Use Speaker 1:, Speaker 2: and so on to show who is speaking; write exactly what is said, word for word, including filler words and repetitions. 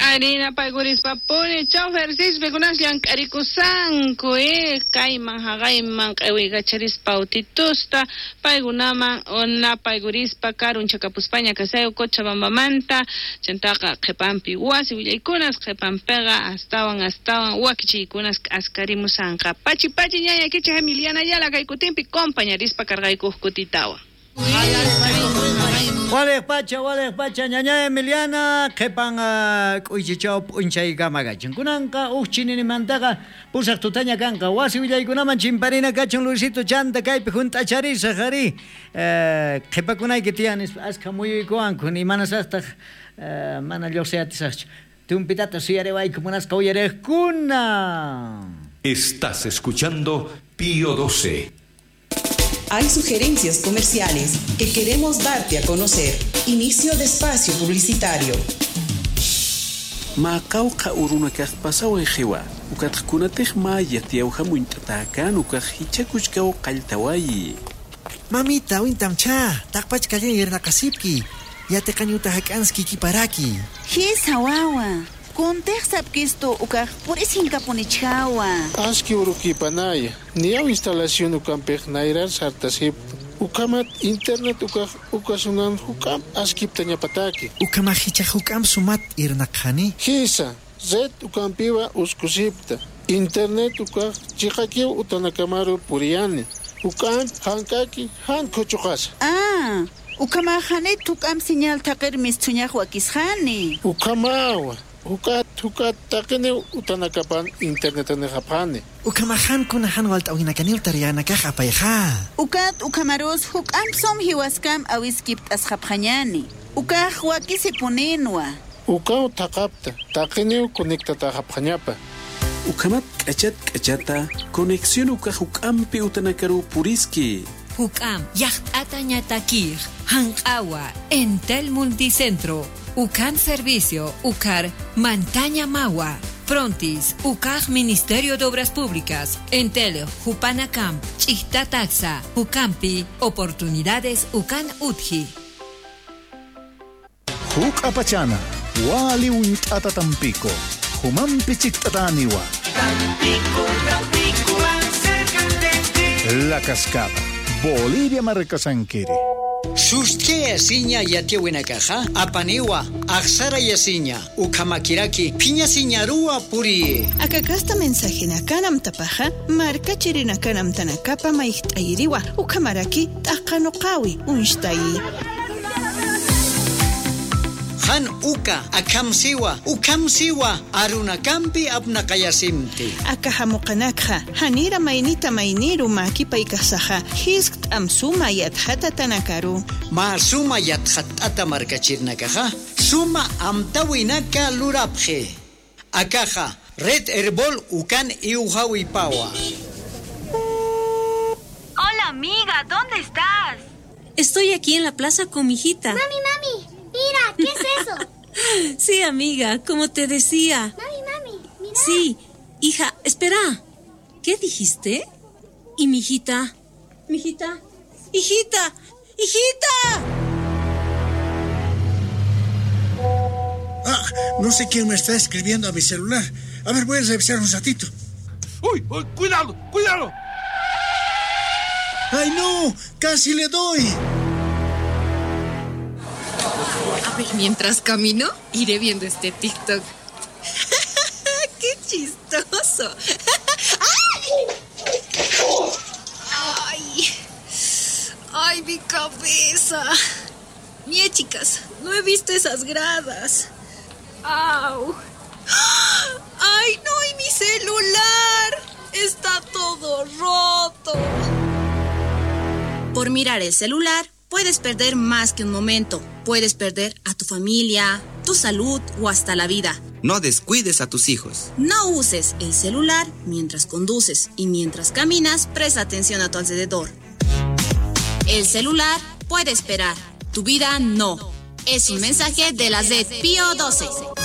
Speaker 1: Harina paiguris papone, chofersis begunas llank'arikusanku, eh, kayman haqayman q'iwigacharis pautitusta, paigunaman ona paigurispa karun chakapuspaña kasayo Cochabambamanta, chantaqa qhipanpi wasi willaykunas, qhipanpiqa astawan astawan wakichiykunas askarimusanqa. Pachi pachi ñaña kicha Emiliana Yala kay kutinpi compañerispa karqaykuq kutitawa.
Speaker 2: Wale pacha, wale pacha, ñaña Emiliana, kepan kuichichao punchay gamagachin. Kunanka uchinini mantaga, pusak tutaña kanka, wasi villaykunaman chimparina kachun Luisito chanta kaypi junta charisa jari. Kepakunay que tianis aska muy kuankun y manas hasta mana lloseatisach. Tumpitata suyare vai kumanas kauyare kuna.
Speaker 3: Estás escuchando Pío doce.
Speaker 4: Hay sugerencias comerciales que queremos darte a conocer. Inicio de espacio publicitario.
Speaker 5: Macauca uruna pasau ejewa. Ukatkунатых mayat yauha muintatakan ukahichakuchkau qaltawai.
Speaker 6: Mamita, wintamcha, takpach kalyan yernakasipki. Yate kanyuta hakanski kiparaki.
Speaker 7: Hisa wawa. Contexta que esto ukaj por eso incaponichawa.
Speaker 8: Aski uruki panaya. Niau instalación ukampej nairar sartasip. Ukamat internet ukaj ukasunan hukam askip tanya pataki.
Speaker 6: Ukamahicha hukam sumat irnakhani.
Speaker 8: Hisa zet ukampiwa uskusipta. Internet ukaj chikakiu utanakamaru puriani. Ukam hankaki han kochukas.
Speaker 7: Ah, ukamahane tukam señal takir mistuñaj wakishani.
Speaker 8: Ukamawa. Ukat ukat takene utanakapan internet ne japane.
Speaker 6: Ukamahan kunahan walt awina kanil tariana ka kapayha.
Speaker 7: Ukat ukamaros hukam som hiwaskam awiskip askhapkhanyani. Ukah wakisi punenwa.
Speaker 8: Uka takapta takene conecta ta japkhanyapa.
Speaker 5: Ukamat kachat kachata conexión uka hukampi utanakaru puriski.
Speaker 9: Hukam yacht atañatakir hankawa Entel Multicentro. Ucan Servicio, Ucar, Montaña Magua, Prontis, Ucar Ministerio de Obras Públicas, Entel, Jupanacamp, Chihta Taxa, Ucampi, Oportunidades Ucan Utji.
Speaker 10: Huk Apachana, Wali Wintata Tampico, Humampi Chictataniwa. Tampico, Tampico, cerca de ti. La Cascada, Bolivia Marcasanquiri.
Speaker 2: Suste asiña yatiwina caja, apaniwa, axara yasiña, ukamakiraki, piña siñarua puri.
Speaker 7: Akakasta mensajina kanam tapaja, marca chirina kanam tanakapa maiktairiwa, ukamaraki, takanokawi, unshtai.
Speaker 2: Han uka, akamsiwa, ukamsiwa, arunakampi apnakayasimti.
Speaker 7: Akahamukanakha, hanira mainita mainiru maki paikasaha, hiskt amsuma yathata tanakaru.
Speaker 2: Ma suma yathatata markachirnakaha, suma amtawinaka lurapje. Akaja, red herbol ukan iuhawi pawa.
Speaker 11: Hola amiga, ¿dónde estás?
Speaker 12: Estoy aquí en la plaza con mi hijita.
Speaker 11: Mami, mami. Mira, ¿qué es eso?
Speaker 12: Sí, amiga, como te decía.
Speaker 11: Mami, mami, mira.
Speaker 12: Sí, hija, espera. ¿Qué dijiste? ¿Y mi hijita? ¿Mi hijita? ¡Hijita! ¡Hijita!
Speaker 13: Ah, no sé quién me está escribiendo a mi celular. A ver, voy a revisar un ratito.
Speaker 14: ¡Uy! uy ¡Cuidado! ¡Cuidado!
Speaker 13: ¡Ay, no! ¡Casi le doy!
Speaker 12: A ver, mientras camino, iré viendo este TikTok. ¡Qué chistoso! ¡Ay! ¡Ay, mi cabeza! Mie, chicas, no he visto esas gradas. ¡Au! ¡Ay, no! ¡Y mi celular! ¡Está todo roto! Por mirar el celular, puedes perder más que un momento. Puedes perder a tu familia, tu salud o hasta la vida.
Speaker 15: No descuides a tus hijos.
Speaker 12: No uses el celular mientras conduces y mientras caminas, presta atención a tu alrededor. El celular puede esperar, tu vida no. Es un mensaje de la Z Pío doce.